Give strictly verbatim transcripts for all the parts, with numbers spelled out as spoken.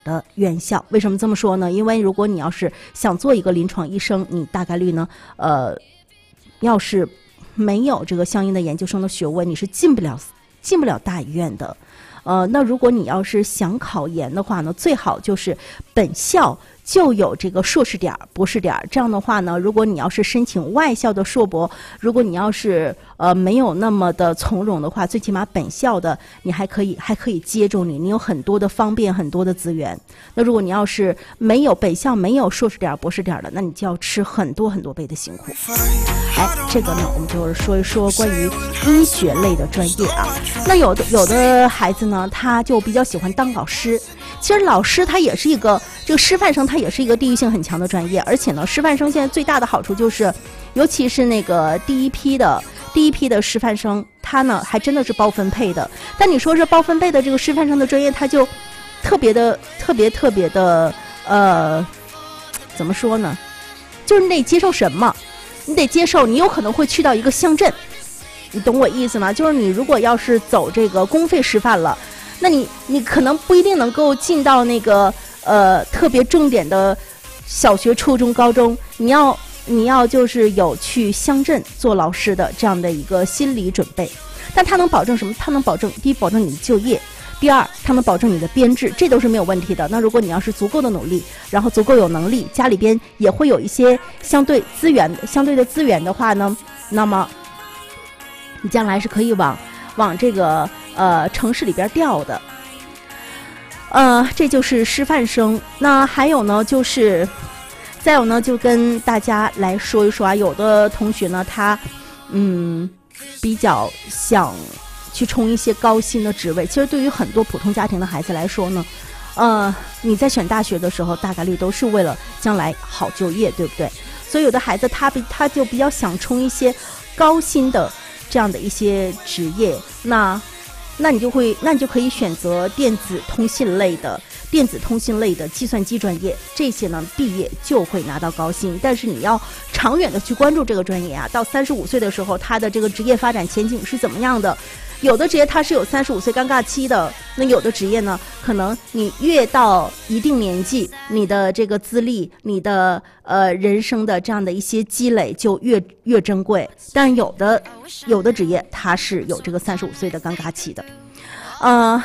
的院校。为什么这么说呢？因为如果你要是想做一个临床医生，你大概率呢，呃，要是没有这个相应的研究生的学位，你是进不了进不了大医院的。呃，那如果你要是想考研的话呢，最好就是本校就有这个硕士点、博士点。这样的话呢，如果你要是申请外校的硕博，如果你要是呃没有那么的从容的话，最起码本校的你还可以还可以接住你，你有很多的方便，很多的资源。那如果你要是没有本校没有硕士点、博士点的，那你就要吃很多很多倍的辛苦。哎，这个呢，我们就是说一说关于医学类的专业啊。那有的有的孩子呢，他就比较喜欢当老师。其实老师他也是一个这个师范生，他也是一个地域性很强的专业。而且呢，师范生现在最大的好处就是，尤其是那个第一批的第一批的师范生，他呢还真的是包分配的。但你说是包分配的这个师范生的专业，他就特别的特别特别的呃，怎么说呢？就是你得接受什么？你得接受，你有可能会去到一个乡镇，你懂我意思吗？就是你如果要是走这个公费师范了，那你你可能不一定能够进到那个呃特别重点的小学、初中、高中，你要你要就是有去乡镇做老师的这样的一个心理准备。但它能保证什么？它能保证第一，保证你的就业。第二，它能保证你的编制，这都是没有问题的。那如果你要是足够的努力，然后足够有能力，家里边也会有一些相对资源、相对的资源的话呢，那么你将来是可以往往这个呃城市里边调的。呃，这就是师范生。那还有呢，就是再有呢，就跟大家来说一说啊，有的同学呢，他嗯比较想去冲一些高薪的职位。其实对于很多普通家庭的孩子来说呢，呃，你在选大学的时候，大概率都是为了将来好就业，对不对？所以有的孩子他比他就比较想冲一些高薪的这样的一些职业，那那你就会那你就可以选择电子通信类的。电子通信类的计算机专业，这些呢毕业就会拿到高薪。但是你要长远的去关注这个专业啊，到三十五岁的时候，他的这个职业发展前景是怎么样的？有的职业它是有三十五岁尴尬期的，那有的职业呢，可能你越到一定年纪，你的这个资历、你的呃人生的这样的一些积累就越越珍贵。但有的有的职业它是有这个三十五岁的尴尬期的，呃。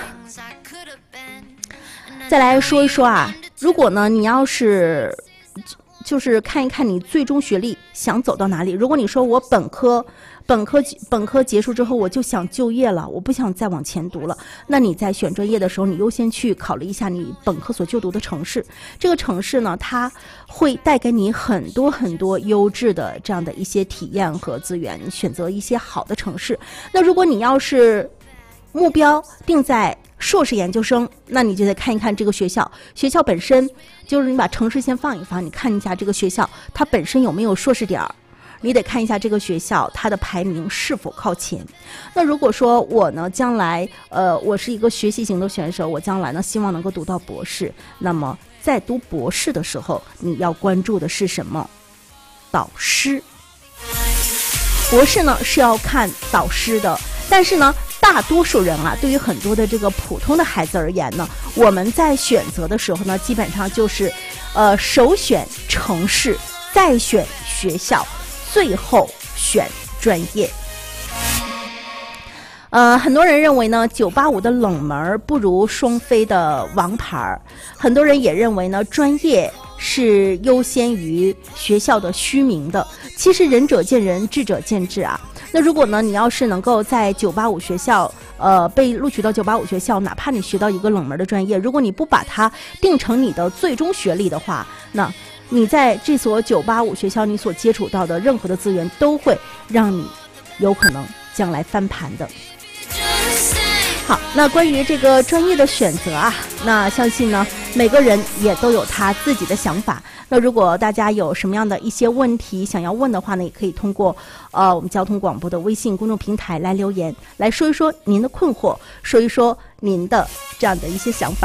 再来说一说啊，如果呢你要是就是看一看你最终学历想走到哪里。如果你说我本科本科本科结束之后我就想就业了，我不想再往前读了，那你在选专业的时候，你优先去考虑一下你本科所就读的城市。这个城市呢，它会带给你很多很多优质的这样的一些体验和资源，选择一些好的城市。那如果你要是目标定在硕士研究生，那你就得看一看这个学校，学校本身就是你把城市先放一放，你看一下这个学校它本身有没有硕士点儿，你得看一下这个学校它的排名是否靠前。那如果说我呢将来呃我是一个学习型的选手，我将来呢希望能够读到博士，那么在读博士的时候你要关注的是什么？导师。博士呢是要看导师的，但是呢大多数人啊，对于很多的这个普通的孩子而言呢，我们在选择的时候呢，基本上就是呃首选城市，再选学校，最后选专业。呃，很多人认为呢，九八五的冷门不如双非的王牌，很多人也认为呢，专业是优先于学校的虚名的。其实仁者见仁，智者见智啊。那如果呢，你要是能够在九八五学校，呃，被录取到九八五学校，哪怕你学到一个冷门的专业，如果你不把它定成你的最终学历的话，那你在这所九八五学校，你所接触到的任何的资源，都会让你有可能将来翻盘的。好，那关于这个专业的选择啊，那相信呢，每个人也都有他自己的想法。那如果大家有什么样的一些问题想要问的话呢，也可以通过呃我们交通广播的微信公众平台来留言，来说一说您的困惑，说一说您的这样的一些想法。